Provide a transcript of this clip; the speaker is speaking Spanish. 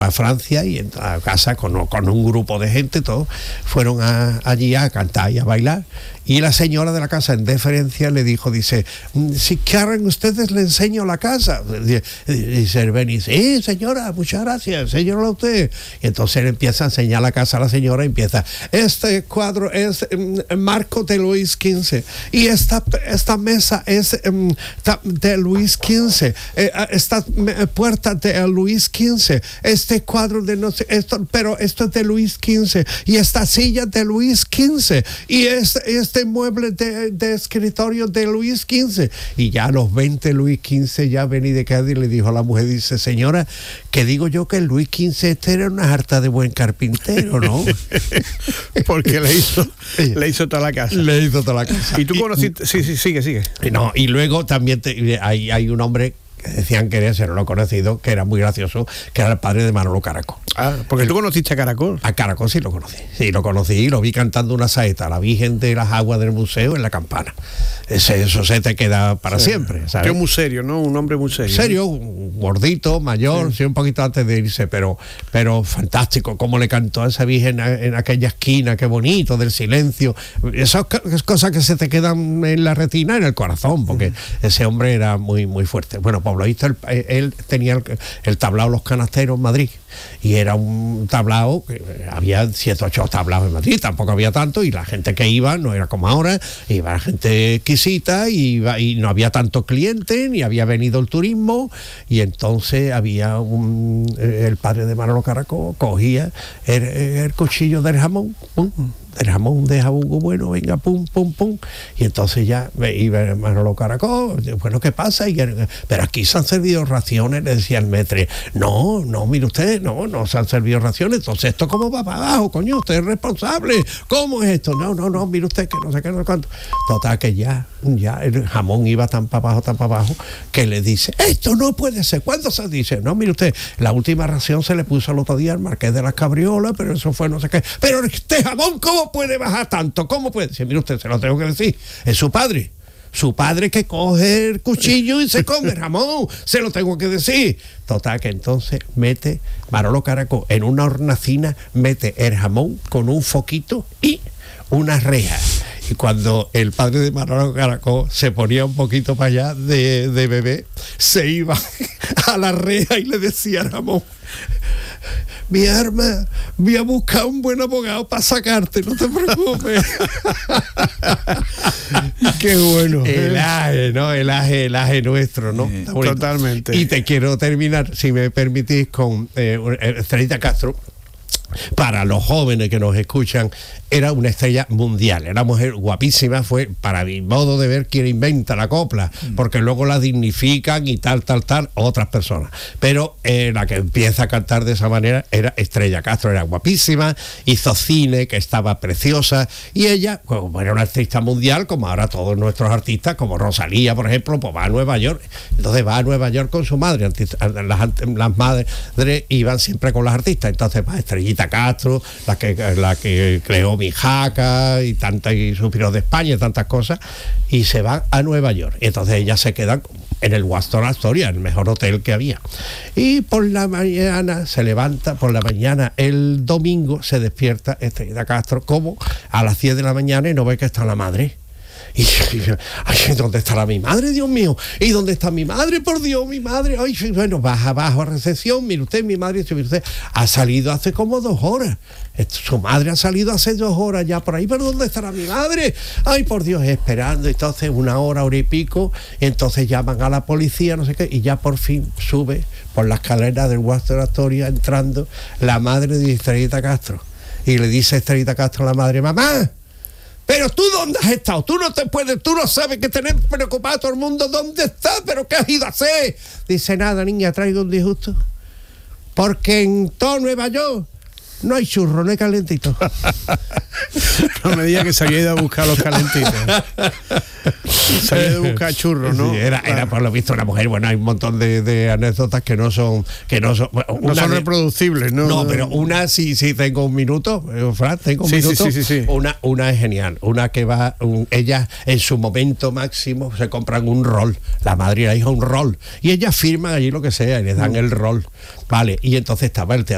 a Francia y entró a casa con un grupo de gente, todos fueron allí a cantar y a bailar. Y la señora de la casa, en deferencia, le dijo, dice, si quieren ustedes le enseño la casa. Dice el Beni, sí, señora, muchas gracias, enséñala a usted. Y entonces él empieza a enseñar la casa a la señora y empieza, este cuadro es marco de Luis XV y esta mesa es de Luis XV, esta puerta de Luis XV, este cuadro de no sé, pero esto es de Luis XV y esta silla de Luis XV y este mueble de escritorio de Luis XV. Y ya a los 20 Luis XV ya venía de Cádiz y le dijo a la mujer, dice, señora, que digo yo que el Luis XV este era una harta de buen carpintero, ¿no? Porque le hizo toda la casa. Le hizo toda la casa. Y tú conociste, sí, sigue. No, y luego también hay un hombre que decían que era, no lo he conocido, que era muy gracioso, que era el padre de Manolo Caracol. Ah, porque tú conociste a Caracol. A Caracol sí lo conocí y lo vi cantando una saeta, la Virgen de las Aguas del Museo en La Campana. Eso se te queda para siempre, ¿sabes? Que muy serio, ¿no? Un hombre muy serio. Serio, gordito, mayor, sí, un poquito antes de irse, pero fantástico, cómo le cantó a esa Virgen en aquella esquina, qué bonito, del silencio. Esas cosas que se te quedan en la retina, en el corazón, porque ese hombre era muy, muy fuerte. Bueno, Pablo Isto, él tenía el tablao Los Canasteros en Madrid, y era un tablao que había 7 o 8 tablaos en Madrid, tampoco había tanto, y la gente que iba no era como ahora, iba la gente exquisita y no había tanto cliente, ni había venido el turismo, y entonces había el padre de Manolo Caracol cogía el cuchillo del jamón, ¡pum! El jamón de jabongo bueno, venga, pum, pum, pum. Y entonces ya iba Manolo Caracol, bueno, ¿qué pasa? Pero aquí se han servido raciones, le decía el metre. No, mire usted, no se han servido raciones, entonces esto cómo va para abajo, coño, usted es responsable. ¿Cómo es esto? No, mire usted que no sé qué, no sé cuánto. Total que ya el jamón iba tan para abajo, que le dice, esto no puede ser. ¿Cuándo se dice? No, mire usted, la última ración se le puso el otro día al Marqués de las Cabriolas, pero eso fue no sé qué. Pero este jamón, ¿cómo puede bajar tanto? ¿Cómo puede? Dice, mire usted, se lo tengo que decir, es su padre que coge el cuchillo y se come el jamón, se lo tengo que decir. Total que entonces mete Manolo Caracol en una hornacina, mete el jamón con un foquito y una reja. Y cuando el padre de Manolo Caracol se ponía un poquito para allá de bebé, se iba a la reja y le decía al jamón, mi arma, voy a buscar un buen abogado para sacarte, no te preocupes. Qué bueno. El aje nuestro, ¿no? Totalmente. Y te quiero terminar, si me permitís, con Estrellita Castro. Para los jóvenes que nos escuchan, era una estrella mundial, era mujer guapísima, fue para mi modo de ver quien inventa la copla, porque luego la dignifican y tal, otras personas, pero la que empieza a cantar de esa manera era Estrella Castro, era guapísima, hizo cine, que estaba preciosa, y ella, como era una artista mundial, como ahora todos nuestros artistas, como Rosalía, por ejemplo, pues va a Nueva York, entonces va a Nueva York con su madre, las madres iban siempre con las artistas, entonces va Estrellita Castro, la que creó Mi Jaca y Suspiros de España y tantas cosas, y se van a Nueva York. Y entonces ellas se quedan en el Westin Astoria, el mejor hotel que había. Y por la mañana se levanta, el domingo se despierta Estrellita Castro como a las 10 de la mañana y no ve que está la madre. Y ay, ¿dónde estará mi madre, Dios mío? ¿Y dónde está mi madre, por Dios, mi madre? Ay, bueno, baja abajo a recepción, mire usted, mi madre, mire usted, ha salido hace como 2 horas. Su madre ha salido hace 2 horas ya por ahí, pero ¿dónde estará mi madre? Ay, por Dios, esperando. Entonces 1 hora y pico, entonces llaman a la policía, no sé qué, y ya por fin sube por la escalera del Westin Astoria entrando la madre de Estrellita Castro. Y le dice Estrellita Castro a la madre, mamá, pero tú ¿dónde has estado? Tú no sabes que tenemos preocupado a todo el mundo. ¿Dónde estás? ¿Pero qué has ido a hacer? Dice, nada, niña, traigo un disgusto. Porque en todo Nueva York no hay churro, no hay calentito. No me digas que se había ido a buscar los calentitos. Se había ido a buscar churros, ¿no? Sí, era por lo visto una mujer. Bueno, hay un montón de anécdotas que no son no son reproducibles, ¿no? No, pero una sí tengo un minuto, Fran, tengo un minuto. Sí. Una es genial, una que va, ella en su momento máximo se compran un rol, la madre y la hija un rol, y ellas firman allí lo que sea y les dan el rol, vale, y entonces estaba el teatro